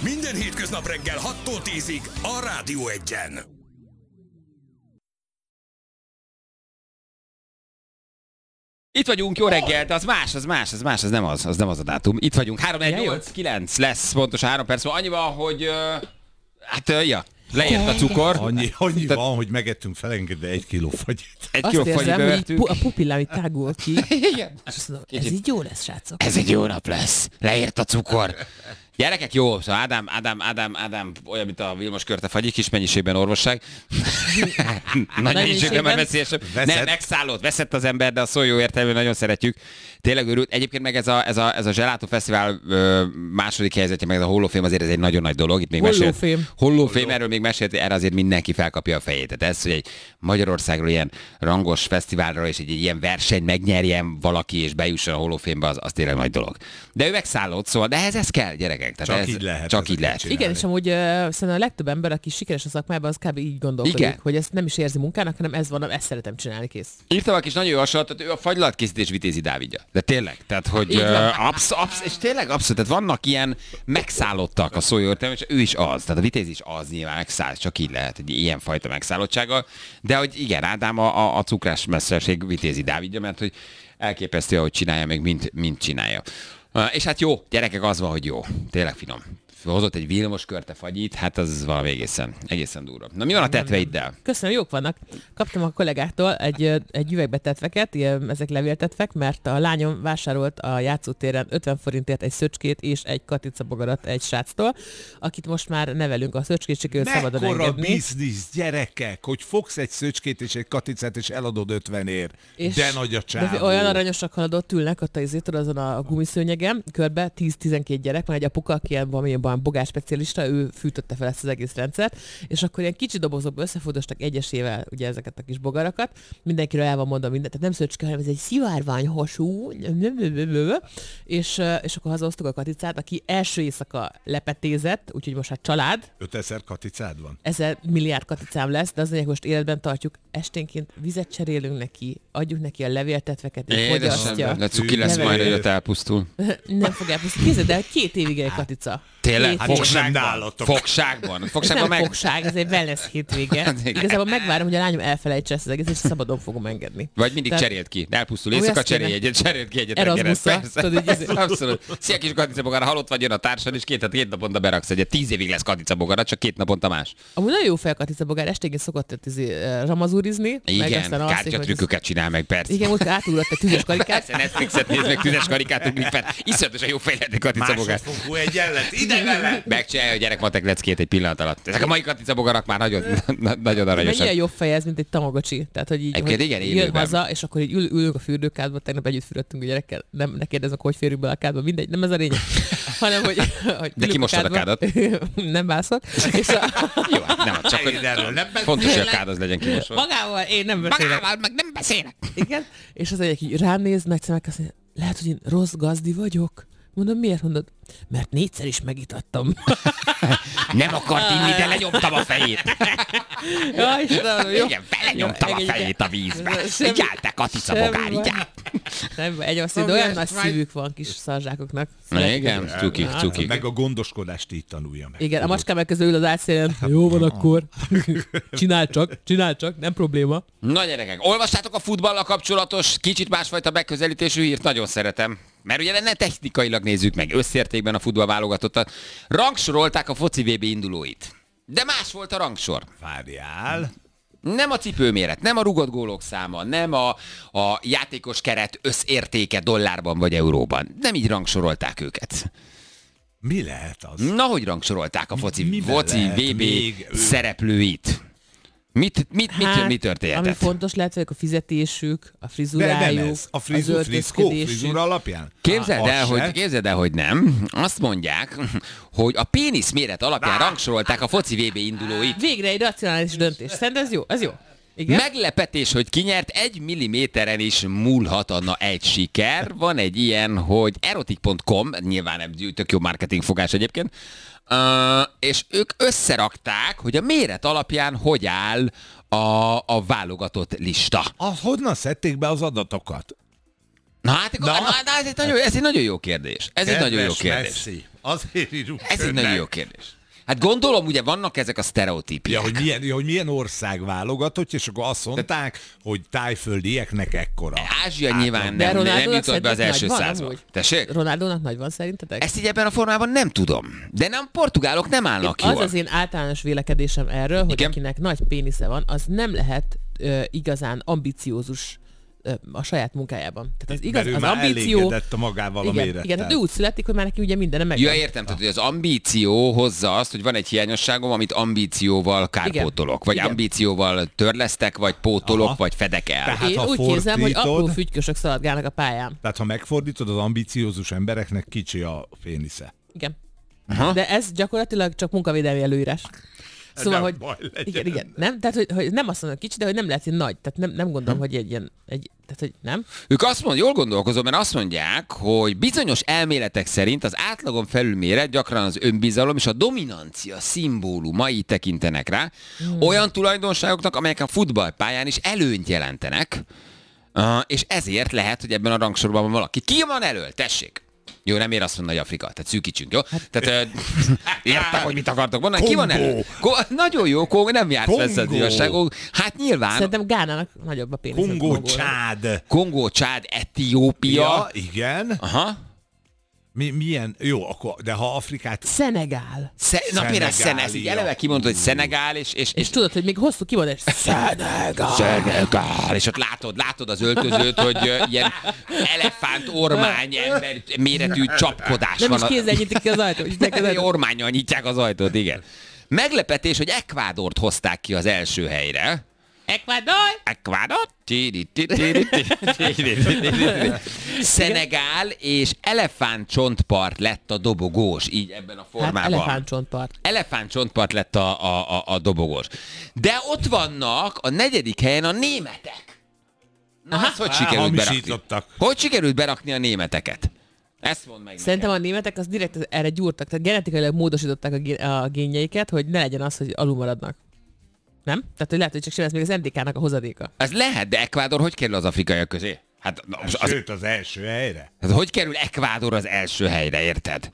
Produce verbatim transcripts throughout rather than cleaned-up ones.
Minden hétköznap reggel hattól tízig a Rádió Egyen. Itt vagyunk, jó reggel, de az más, az más, az más, az nem az, az nem az a dátum. Itt vagyunk, három egy nyolc kilenc lesz pontosan három perc, annyi van, hogy uh, hát uh, ja, leért a cukor. Annyi, annyi Te... van, hogy megettünk felenkedve egy kiló fagyit. Egy Azt kiló fagyit érzem, bevertünk. hogy a pupillám itt tágul ki. Igen. És azt mondom, ez így jó lesz, srácok. Ez egy jó nap lesz, leért a cukor. Gyerekek, jó, szóval Ádám, Ádám, Ádám, Ádám olyan, mint a Vilmos Körte fagyi, kis mennyiségben orvosság. Nagy mennyiségben, mert veszélyesebb. Nem, megszállott, veszett az ember, de a szó jó értelmű, nagyon szeretjük. Tényleg örült. Egyébként meg ez a, ez a, ez a Gelato Fesztivál ö, második helyzetje, meg ez a Hollófém azért ez egy nagyon nagy dolog. Itt még Hollófém. Hollófém, erről még mesélt, erre azért mindenki felkapja a fejét. Tehát ez, hogy egy Magyarországról ilyen rangos fesztiválra és egy, egy ilyen verseny megnyerjen valaki és bejusson a Hollófémbe, az, az tényleg nagy dolog. De ő megszállott, szóval, de ehhez ez kell, gyerekek. Tehát csak ez, így lehet. Csak így lehet. Igen, és amúgy uh, szerintem a legtöbb ember, aki sikeres a szakmában, az kb. Így gondolkodik, Igen. hogy ezt nem is érzi munkának, hanem ez van, ezt szeretem csinálni, kész. Írtam valaki is nagyon jó hasonlatot, ő a fagylatkészítés Vitézi Dávidja. De tényleg, tehát hogy uh, absz, absz, és tényleg abszolút, tehát vannak ilyen megszállottak a szó jó értelmű, és ő is az, tehát a Vitéz is az nyilván megszáll, csak így lehet, egy ilyen fajta megszállottsággal. De hogy igen, Ádám a, a, a cukrás messzesség Vitézi Dávidja, mert hogy elképesztő, ahogy csinálja, meg mint, mint csinálja. Uh, és hát jó, gyerekek, az van, hogy jó. Tényleg finom. Hozott egy Vilmos Körte fagyit, hát az valami egészen, egészen durva. Na mi van a tetveiddel? Köszönöm, jók vannak. Kaptam a kollégától egy, egy üvegbe tetveket, ilyen, ezek levéltetvek, mert a lányom vásárolt a játszótéren ötven forintért egy szöcskét és egy katicabogarat egy sráctól, akit most már nevelünk, a szöcskét sikerült szabadon engedni. Mekkora biznisz, gyerekek, hogy fogsz egy szöcskét és egy katicát és eladod ötvenért. És de nagy a csávó. De olyan aranyosak haladott ülnek ott a izétől, azon a gumiszőnyegen, körbe tíz-tizenkét gyerek, van egy apuka, aki ilyen valamilyen bogás specialista, ő fűtötte fel ezt az egész rendszert, és akkor ilyen kicsi dobozokba összefordostak egyesével ugye ezeket a kis bogarakat, mindenkiről el van mondva mindent, tehát nem szöcske, hanem ez egy szivárványhasú, és, és akkor hazahoztuk a katicát, aki első éjszaka lepetézett, úgyhogy most hát család. ötezer katicád van? Ezer milliárd katicám lesz, de az mondják, most életben tartjuk, esténként vizet cserélünk neki, adjuk neki a levéltetveket, és fogyasztja. De cuki lesz majd, hogy ott elpusztul. Nem fog elpusztulni. Képzeld el, két évig egy katica. Tényleg? Hát Fogságban? Fogságban? Fogságban nem meg... fogság, ez egy wellness hétvége. Igazából megvárom, hogy a lányom elfelejtse ezt az egész, és szabadon fogom engedni. Vagy mindig Tehát... cserélt ki. Elpusztul éjszaka, cserélj egyet, cserélt ki egyet. Erasmusra. Abszolút. Szia kis katicabogara, halott vagy, jön a társad, és két, két naponta beraksz egyet. Tíz évig lesz katicabogara, csak két naponta más. Amúgy nagyon jó fel katicabogár, esténként szokott ramazúrizni. Igen, kártyatrükköket csinál meg, persze. Igen, most átugrott egy tüzes karikát. Netflixet néz meg, tüzes karikát, ugripet. Iszonyatosan jó fejletű katicabogár. Másodfokú egyenlet, ide vele! Megcsinálja a gyerek matek leckét egy pillanat alatt. Ezek a mai katicabogarak már nagyon, nagyon aranyosak. Milyen jobb fej ez, mint egy tamagocsi. Tehát, hogy így hogy igen, jön haza, és akkor így ül, ülünk a fürdőkádba, tegnap együtt fürödtünk a gyerekkel. Nem, ne kérdezzek, hogy férjük be a kádba, mindegy, nem ez a lényeg. Hanem, hogy, hogy de ki mostad a kádat? Nem bászok. És a... Jó, hát nem, csak hogy fontos, hogy a kád az legyen kimosva. Magával én nem beszélek. Magával meg nem beszélek. Igen, és az egyik így rám néz, nagy szemek, azt mondja, lehet, hogy én rossz gazdi vagyok. Mondom, miért mondod? Mert négyszer is megitattam. Nem akart inni, de lenyomtam a fejét. Ja, Istenem, jó. Igen, belenyomtam a fejét a vízbe. Így áll, te katicabogár, így áll. Nem, egy azt mondja, olyan nagy szívük van kis szarzsákoknak. Igen, cukik, cukik. Meg a gondoskodást így tanulja meg. Igen, a macskám meg közül ül az átszélen. Jó van akkor. Csinál csak, csinál csak, nem probléma. Na gyerekek, olvastátok a futballal kapcsolatos, kicsit másfajta megközelítésű hírt? Nagyon szeretem. Mert ugye ne technikailag nézzük meg, összértékben a futball válogatottat. Rangsorolták a foci vé bé indulóit. De más volt a rangsor. Várjál. Nem a cipőméret, nem a rugott gólok száma, nem a, a játékos keret összértéke dollárban vagy euróban. Nem így rangsorolták őket. Mi lehet az? Na, hogy rangsorolták a foci, foci vé bé még... szereplőit? Mit, mit, mit, hát, mi történt? Ami fontos lehet, hogy a fizetésük, a De frizurájuk, nem ez. A frizur, az friszkó, frizura alapján? Képzeld el, Az hogy, se. képzeld el, hogy nem. Azt mondják, hogy a pénisz méret alapján rangsorolták a foci vé bé indulóit. Végre egy racionális döntés. Szerintem ez jó, ez jó. Igen? Meglepetés, hogy kinyert, egy milliméteren is múlhatna egy siker. Van egy ilyen, hogy erotik pont com, nyilván nem tök jó marketing fogás egyébként, uh, és ők összerakták, hogy a méret alapján hogy áll a, a válogatott lista. Az honnan szedték be az adatokat? Na hát, na? Na, na, ez, egy nagyon, ez egy nagyon jó kérdés. Ez Kedves egy nagyon jó kérdés. Messi, azért írunk Ez egy önnek. nagyon jó kérdés. Hát gondolom, ugye vannak ezek a sztereotípiák. Ja, hogy milyen, ja, hogy milyen ország válogatott, és akkor azt mondták, hogy tájföldieknek ekkora. Ázsia nyilván De nem, nem Ronaldónak jutott be az első szerinted nagy van százba. amúgy? Tessék? Ronaldónak nagy van szerintetek? Ezt így ebben a formában nem tudom. De nem, portugálok nem állnak Az jól. az én általános vélekedésem erről, hogy Igen? akinek nagy pénisze van, az nem lehet ö, igazán ambiciózus ö, a saját munkájában. Tehát az igaz, Mert ő az már ambíció... elégedett a magával a Igen, mérettel. igen, tehát ő úgy születik, hogy már neki ugye mindenem megvan. Ja, értem, tehát hogy az ambíció hozza azt, hogy van egy hiányosságom, amit ambícióval kárpótolok, vagy Igen. ambícióval törlesztek, vagy pótolok, Aha. vagy fedek el. Tehát Én ha úgy képzem, hogy fordítod- apró fügykösök szaladgálnak a pályán. Tehát ha megfordítod, az ambiciózus embereknek kicsi a pénisze. Igen. Aha. De ez gyakorlatilag csak munkavédelmi előírás. Szóval, Nem hogy... baj, legyen. Igen, igen. Nem? Tehát, hogy, hogy nem azt mondom kicsi, de hogy nem lehet ilyen nagy. Tehát nem, nem gondolom, hogy egy ilyen... Egy, tehát, hogy nem? Ők azt mondják, jól gondolkozom, mert azt mondják, hogy bizonyos elméletek szerint az átlagon felül méret gyakran az önbizalom és a dominancia szimbólumai tekintenek rá, hmm. olyan tulajdonságoknak, amelyek a futballpályán is előnyt jelentenek, uh, és ezért lehet, hogy ebben a rangsorban van valaki. Ki van elől? Tessék! Jó, nem ér azt mondani, hogy Afrika, tehát szűkítsünk, jó? Tehát uh, értem, hogy mit akartok mondani. Ki van Kongó. elő? Ko- nagyon jó, Kongó nem járt Kongó. feszedőségok. Hát nyilván Szerintem Gánának nagyobb a pénisz. mint Kongó, Kongónak. Csád. Kongó, Csád, Etiópia. Ja, igen. Aha. Mi, milyen? Jó, akkor, de ha Afrikát... Szenegál. Sze- na például Szenegál, ez így eleve kimondod, hogy Szenegál, és, és, És és tudod, hogy még hosszú kimondás. Szenegál. Szenegál, és ott látod, látod az öltözőt, hogy uh, ilyen elefánt ormány ember méretű csapkodás Nem van. is kézzel nyitik ki az ajtót. és neki az ajtót. Ormánnyal nyitják az ajtót, igen. Meglepetés, hogy Ekvádort hozták ki az első helyre. Ecuador. Ekvádor? Szenegál és elefántcsontpart lett a dobogós, így ebben a Hát formában. elefántcsontpart. Elefántcsontpart lett a, a, a, a dobogós. De ott vannak a negyedik helyen a németek. Na, azt hogy Á, sikerült berakni? hamisítottak. Hogy sikerült berakni a németeket? Ezt mondd meg Szerintem nekem. a németek az direkt erre gyúrtak, tehát genetikailag módosították a, gé- a génjeiket, hogy ne legyen az, hogy alul maradnak. Nem? Tehát, hogy lehet, hogy csak sem ez még az en dé ká-nak a hozadéka. Ez lehet, de Ekvádor hogy kerül az afrikaiak közé? Hát, az, az, Sőt, az első helyre. hát hogy kerül Ekvádor az első helyre, érted?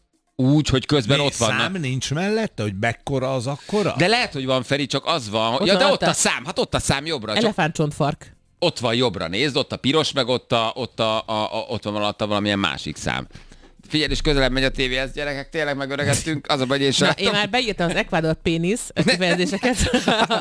Úgy, hogy közben Mi, ott vannak. szám nincs mellette, hogy mekkora az akkora? De lehet, hogy van, Feri, csak az van. Ott ja, van de ott ott a- a szám, hát ott a szám jobbra. Csak Elefántcsontfark. ott van jobbra, nézd, ott a piros, meg ott, a, ott, a, a, a, ott van alatta valamilyen másik szám. Figyelj, és közelebb megy a tévéhez, gyerekek, tényleg megöregedtünk, az a baj, én sem Na, látom. én már beírtam az Ekvádor pénisz kifejezéseket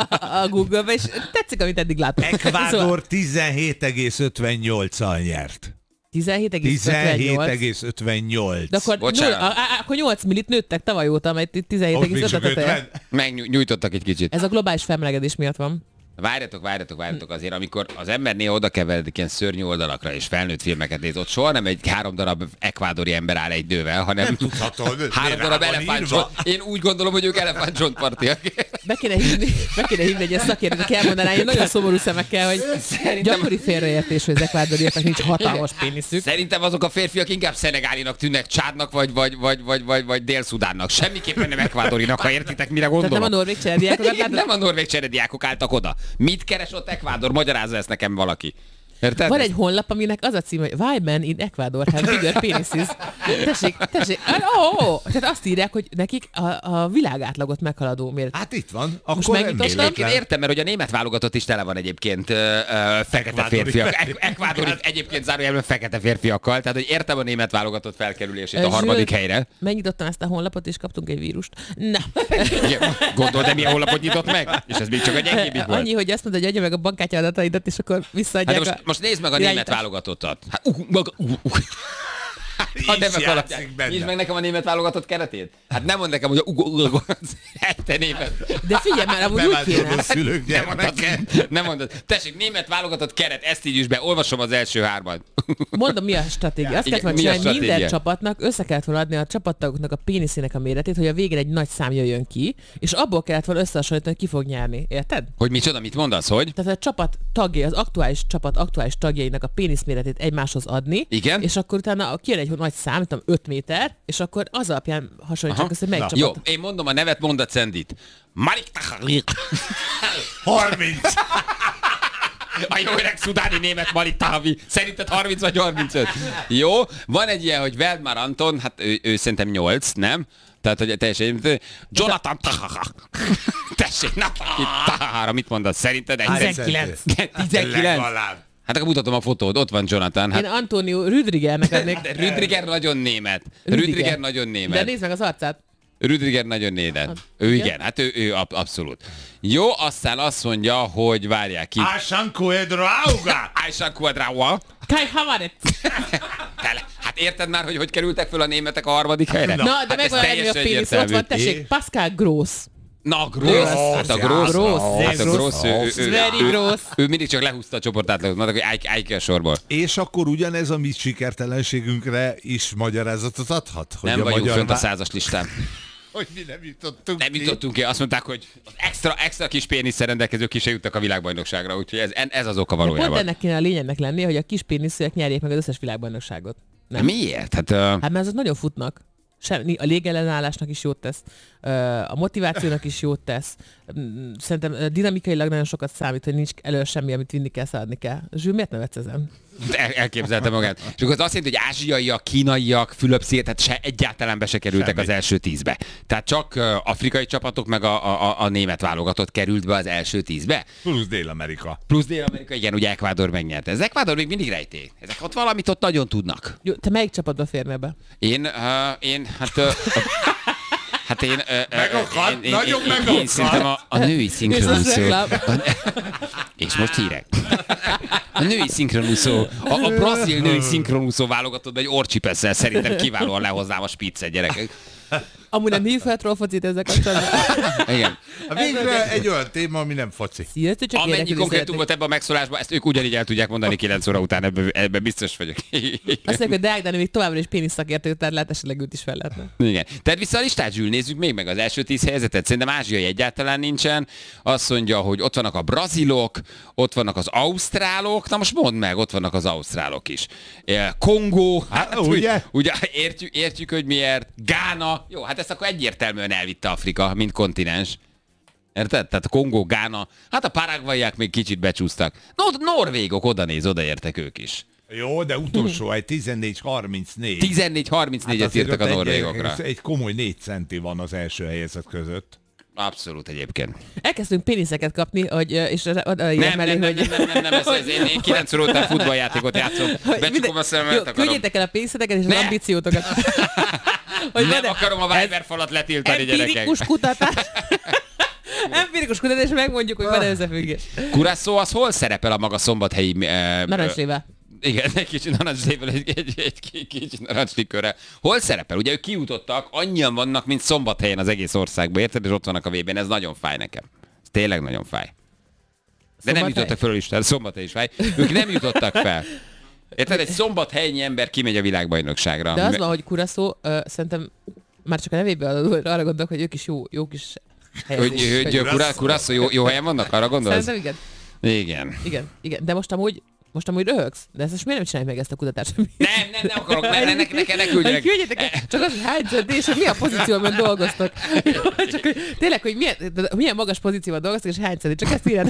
a Google-be, és tetszik, amit eddig látom. Szóval Ekvádor tizenhét egész ötvennyolc-al nyert. tizenhét egész tizenhét ötvennyolc. egész ötvennyolc. De akkor, Bocsánat. nulla, á, á, akkor nyolc millit nőttek tavaly óta, mert itt tizenhét Ott még egész csak öt. ötven. Megnyújtottak egy kicsit. Ez a globális felmelegedés miatt van. Várjatok, várjatok, várjatok azért, amikor az ember néha oda keveredik ilyen szörnyű oldalakra, és felnőtt filmeket néz, ott soha nem egy három darab ekvádori ember áll egy nővel, hanem Nem tudhatod. három miért darab rá van elefántcsont. írva? Én úgy gondolom, hogy ők elefántcsontpartiak. Be kéne hívni, be kéne hívni egy ilyen szakértőt, aki elmondaná, hogy nagyon szomorú szemekkel, hogy Szerintem- gyakori félreértés, hogy az ekvádoriaknak nincs hatalmas péniszük. Szerintem azok a férfiak inkább szenegálinak tűnnek, Csádnak vagy, vagy, vagy, vagy, vagy, vagy Dél-Szudánnak. Semmiképpen nem ekvádorinak, ha értitek, mire Tehát gondolom. nem a norvég cserediákokat Igen, látod? nem a norvég cserediákok álltak oda. Mit keres ott Ekvádor? Magyarázza ezt nekem valaki. Érted? Van egy honlap, aminek az a cím, hogy Why Men in Ecuador have bigger penises. Tessék, tessék. Oh, oh. Tehát azt írják, hogy nekik a, a világátlagot meghaladó méret. Hát itt van. Akkor Most megnyitottam? Én remélem. értem, mert hogy a német válogatott is tele van egyébként ö, ö, fekete Ekvádori férfiak. férfiak. Ek- Ekvádori egyébként zárójelben fekete férfiakkal, tehát hogy értem a német válogatott felkerülését a Zsőt. harmadik helyre. Megnyitottam ezt a honlapot, és kaptunk egy vírust. Na. Igen, Gondold, de milyen honlapot nyitott meg? És ez még csak a gyengébbik volt. Annyi, hogy azt mondta, hogy adja meg a bankkártya adataidat, és akkor Hát visszaadják de most, a... most nézd meg a irányítást. német válogatottat. Hát, uh, maga, uh, uh. A Így nevek játszik alapján. benne. Nyisd meg nekem a német válogatott keretét. Hát nem mondd nekem, hogy a uh, uh, uh, te német. De figyelj már, amúgy úgy Bevándorló kéne. szülők Nem mondod, gyermeke. nem mondod. Tessék, német válogatott keret, ezt így is be. Olvasom az első hármat. Mondom, mi a stratégia. Azt Igen, kellett volna mi a csinálni, minden stratégia? csapatnak össze kellett volna adni a csapattagoknak a péniszének a méretét, hogy a végén egy nagy szám jöjjön ki, és abból kellett volna összehasonlítani, hogy ki fog nyerni. Érted? Hogy micsoda, mit mondasz, hogy? Tehát a csapat tagjai, az aktuális csapat aktuális tagjainak a pénisz méretét egymáshoz adni, Igen. és akkor utána kijön egy nagy szám, tudom, öt méter, és akkor az alapján hasonlítsak össze, hogy melyik Na. Jó, csapat. én mondom a nevet, mondd a cendit. Malik Tahalik. harminc. A jó öreg szudáni német Malik Tahavi. Szerinted harminc vagy harmincöt? Jó, van egy ilyen, hogy Veldmar Anton, hát ő, ő szerintem nyolc, nem? Tehát, hogy teljesen... Jonathan Tahaha. Tessék, Nataki Tahaha, mit mondasz? Szerinted? tizenkilenc. tizenkilenc. Hát akkor mutatom a fotót, ott van Jonathan. Hát... Én Antonio Rüdigernek adnék. Rüdiger nagyon német. Rüdiger. Rüdiger nagyon német. De nézd meg az arcát. Rüdiger nagyon német. Hát, Ő igen? igen, hát ő, ő ab, abszolút. Jó, aztán azt mondja, hogy várják ki. Ásan Cuedrauga! Aisha Quadraua. Kai Havertz. Hát érted már, hogy hogy kerültek föl a németek a harmadik helyre? Na, de hát meg ez van ennyi a teljesen pénisz. Ott egyértelmű. van, tessék, És? Pascal Gross. Na, Gross. Hát a Gross. Gross. Hát a Gross. ő- ő- ő- Very ő- gross. Ő mindig csak lehúzta a csoportátlagot, mondták, hogy állj ki a sorból. És akkor ugyanez a mi sikertelenségünkre is magyarázatot adhat? Hogy Nem a vagyunk magyar fönt a vá- százas listán. Hogy mi nem jutottunk Nem ki. jutottunk ki. Azt mondták, hogy az extra, extra kis pénisszel rendelkezők ki se jutnak a világbajnokságra, úgyhogy ez, ez az oka Pont valójában. ennek kéne a lényegnek lenni, hogy a kis péniszűek nyerjék meg az összes világbajnokságot. Nem. Miért? Hát, uh, Hát mert azok nagyon futnak. Semmi, a légellenállásnak is jót tesz, ö, a motivációnak is jót tesz. Mm, Szerintem ö, dinamikailag nagyon sokat számít, hogy nincs elő semmi, amit vinni kell, szaladni kell. Zsül, miért nevetsz ezen? el, elképzelte magát. És akkor az azt jelenti, hogy ázsiaiak, kínaiak, Fülöp-sziget, tehát se egyáltalán be se kerültek Semmi. az első tízbe. Tehát csak uh, afrikai csapatok, meg a, a, a német válogatott került be az első tízbe. Plusz Dél-Amerika. Plusz Dél-Amerika, igen, ugye Ecuador megnyerte. Ez Ecuador még mindig rejtély. Ezek ott valamit ott nagyon tudnak. Jó, te melyik csapatba férnél be? Én, uh, én, hát... Uh, Hát én... Uh, Megakad, én, én, nagyon én, én, megakad. én szerintem a, a női És az szinkronúszó... reklám. És most hírek. A női szinkronúszó, a, a brazil női szinkronúszó válogatott egy orcsipesszel szerintem kiválóan lehoznám a spiccet, gyerekek. Amúgy nem hív fel trollfocit ezzel kapcsolatban. Igen. Végre egy olyan téma, ami nem foci. Sziasztok, csak Amennyi érdeklődni konkrétum volt szeretnék. ebben a megszólásban, ezt ők ugyanígy el tudják mondani kilenc óra után, ebben, ebben biztos vagyok. Azt mondják, hogy Deák Dani még továbbra is pénisz szakértő, tehát lehet esetleg őt is fel lehetne. Igen. Tehát vissza a listát, Zsül, nézzük még meg az első tíz helyzetet. Szerintem ázsiai egyáltalán nincsen. Azt mondja, hogy ott vannak a brazilok, ott vannak az ausztrálok. Na most mondd meg, ott vannak az ausztrálok is. Eh, Kongó. Hát, ugye? Ugye értjük, értjük, hogy miért. Gána. Jó, hát ezt akkor egyértelműen elvitte Afrika, mint kontinens. Érted? Tehát a Kongó, Gána. Hát a paraguayiak még kicsit becsúsztak. No, norvégok, oda néz, odaértek ők is. Jó, de utolsó egy tizennégy harmincnégy. tizennégy harmincnégyet Hát azért írtak a ott egy- norvégokra. Egy komoly négy centi van az első helyezett között. Abszolút egyébként. Elkezdtünk péniszeket kapni, hogy, ö, és oda oda írják Nem, mellé, nem, nem, hogy... nem, nem, nem, ez, ez, én, én kilenc óra után futballjátékot játszom. hogy Becsukom minden- a szememet, Jó, akarom. küldjétek el a pénzeteket és az Ne! ambíciótokat. Hogy Nem van-e- akarom a Viber falat letiltani, gyerekek. Empirikus kutatás. Empirikus kutatás, és megmondjuk, hogy van-e összefüggés. Curaçao az hol szerepel a maga szombathelyi... Eh, Narancslével. Igen, egy kicsit narancslével, egy, egy, egy, egy kicsit narancslikörrel. Hol szerepel? Ugye ők kijutottak, annyian vannak, mint Szombathelyen az egész országban, érted? És ott vannak a vé bén, ez nagyon fáj nekem. Ez tényleg nagyon fáj. De nem Szombathely? jutottak föl a listára, Szombathely is fáj. Ők nem jutottak fel. Érted? Egy szombathelyi ember kimegy a világbajnokságra. De az van, hogy Curaçao, uh, szerintem már csak a nevéből arra gondolok, hogy ők is jó, jó kis Hogy, helyezés. hogy Cura- Curaçao jó, jó helyen vannak, arra gondolsz? Szerintem igen. Igen. Igen, igen. De most amúgy, most amúgy röhögsz? De ezt most miért nem csinálj meg ezt a kutatást? Nem, nem, nem akarok, ne, ne, ne, ne, ne küldjenek. Hogy küldjétek el, csak az, hogy hány centi, és hogy milyen pozícióban dolgoztok. Csak, hogy tényleg, hogy milyen, de milyen magas pozícióban dolgoztok, és hány centi, csak ezt írjátok.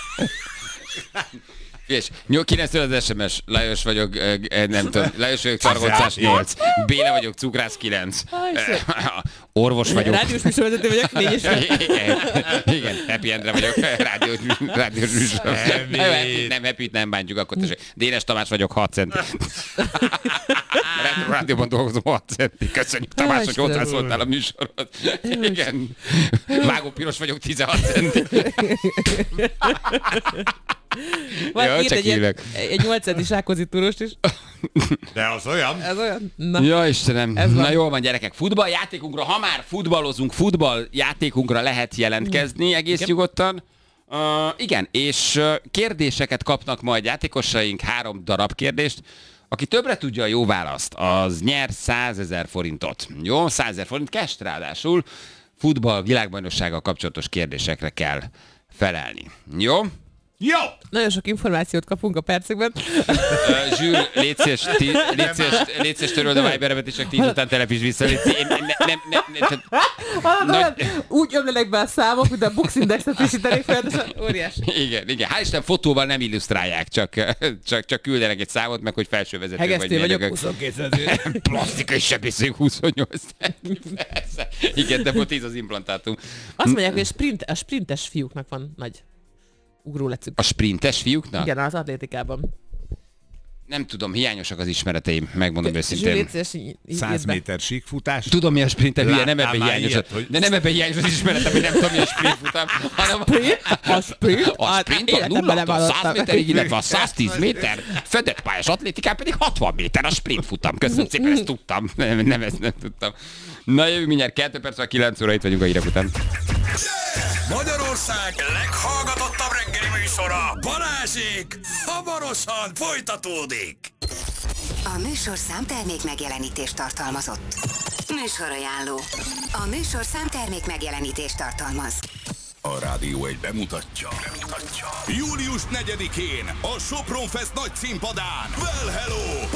És kilenc az es em es, Lajos vagyok, eh, nem tudom, Lajos vagyok, Szargoncás nyolc, Béla vagyok, Cukrász kilenc, Aj, orvos vagyok. Rádiós műsorvezető vagyok, négy és fél. Igen, Happy Endre vagyok, rádiós, rádiós műsor. Happy. Happy, nem, Happy-t nem bántjuk, akkor tessék. Dénes Tamás vagyok, hat centi. Retro Rádióban dolgozom, hat centi. Köszönjük, Tamás, hogy hozzászóltál a műsorhoz. Igen. Vágó Piros vagyok, tizenhat centi. Vagy Jó, írt csak egy, ilyen- hívlek. egy nyolc centi Sákozi túrost is. De az olyan? Ez olyan? Na. Ja, Istenem. Ez van. Na jól van, gyerekek. Futballjátékunkra, ha már futballozunk, futballjátékunkra lehet jelentkezni egész Igen. nyugodtan. Uh, igen, és uh, kérdéseket kapnak majd játékosaink, három darab kérdést. Aki többre tudja a jó választ, az nyer százezer forintot. Jó, százezer forint cash, ráadásul futball világbajnoksággal kapcsolatos kérdésekre kell felelni. Jó? Jó! Nagyon sok információt kapunk a percekben. Uh, Zsül, légy szíves, ti- légy szíves, légy szíves, töröld a Viberemet, és csak tíz után telepíts vissza. Légy szíves. Én nem, nem, nem, nem, tehát- Ah, Nagy- Úgy ömlenek be a számok, mint a Bux Indexet frissítenék folyamatosan. Óriási. Igen, igen. Hál' Isten fotóval nem illusztrálják, csak, csak, csak küldenek egy számot, meg hogy felsővezető vagy. Hegesztő vagyok, mérnökök. huszonkettő. Plastikai sebészünk huszonnyolc. Persze. Igen, de volt tíz az implantátum. Azt mondják, hogy a, sprint, a sprintes fiúknak van nagy ugrólecük. A sprintes fiúknak? Igen, az atlétikában. Nem tudom, hiányosak az ismereteim, megmondom Zsül, őszintén. légy szíves, így- így száz írd be. méter síkfutás. Tudom, mi a sprint, te hülye, nem Láttál ebben már hiányos. ilyet, hogy- De nem ebben hiányos az ismeretem, hogy nem tudom, mi a sprint futam, hanem A sprint? a sprint a Életemben nulla nem száz hallottam. méterig, illetve a száztíz méter fedett pályás atlétikán pedig hatvan méter a sprint futam. Köszönöm szépen, ezt tudtam. Nem, nem ezt nem tudtam. Na jövő mindjárt kettő perc, a kilenc óra, itt vagyunk a hírek után. Magyarország leghallgatottabb reggeli műsora, Balázsék, hamarosan folytatódik. A műsor számtermék megjelenítést tartalmazott. Műsorajánló. A műsor számtermék megjelenítést tartalmaz. A Rádió egy bemutatja. bemutatja. július negyedikén a Sopron Fest nagy színpadán. Well, hello!